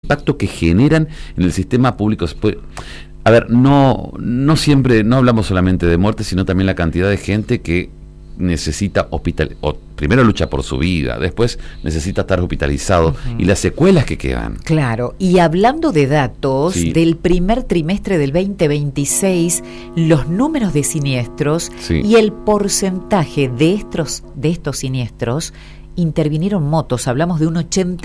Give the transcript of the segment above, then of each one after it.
impacto que generan en el sistema público. A ver, no siempre, no hablamos solamente de muerte, sino también la cantidad de gente que necesita primero lucha por su vida, después necesita estar hospitalizado, y las secuelas que quedan. Claro, y hablando de datos, del primer trimestre del 2026, los números de siniestros y el porcentaje de estos siniestros, intervinieron motos. Hablamos de un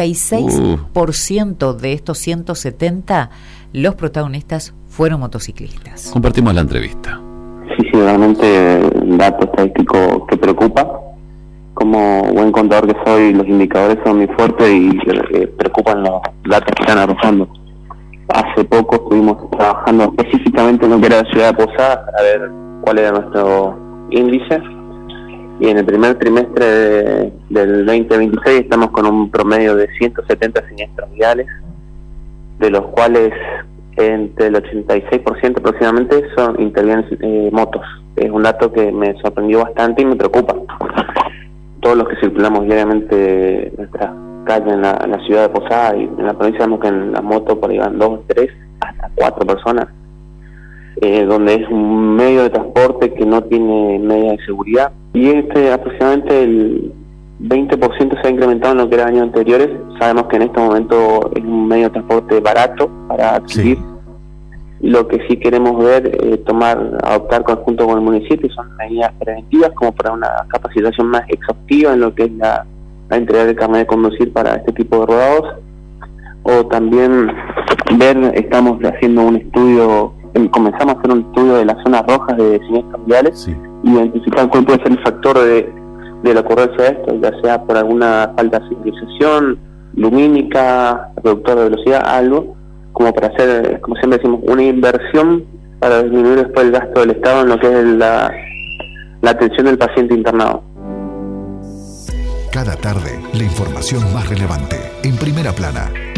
86% de estos 170, los protagonistas fueron motociclistas. Compartimos la entrevista. Sí, realmente un dato estadístico que preocupa. Como buen contador que soy, los indicadores son muy fuertes y preocupan los datos que están arrojando. Hace poco estuvimos trabajando específicamente en lo que era la ciudad de Posadas para ver cuál era nuestro índice, y en el primer trimestre del 2026 estamos con un promedio de 170 siniestros viales, de los cuales entre el 86% aproximadamente intervienen motos. Es un dato que me sorprendió bastante y me preocupa. Todos los que circulamos diariamente nuestras calles en la ciudad de Posadas y en la provincia, vemos que en la moto por ahí van 2, 3, hasta 4 personas, donde es un medio de transporte que no tiene medidas de seguridad, y aproximadamente el 20% se ha incrementado en lo que era años anteriores. Sabemos que en este momento es un medio de transporte barato para adquirir. Lo que sí queremos ver, adoptar conjunto con el municipio, son medidas preventivas, como para una capacitación más exhaustiva en lo que es la entrega del carnet de conducir para este tipo de rodados, o también estamos haciendo un estudio, comenzamos a hacer un estudio de las zonas rojas de siniestros viales, identificar cuál puede ser el factor de la ocurrencia de esto, ya sea por alguna falta de señalización, lumínica, reductor de velocidad, algo, como para hacer, como siempre decimos, una inversión para disminuir después el gasto del Estado en lo que es la atención del paciente internado. Cada tarde, la información más relevante, en Primera Plana.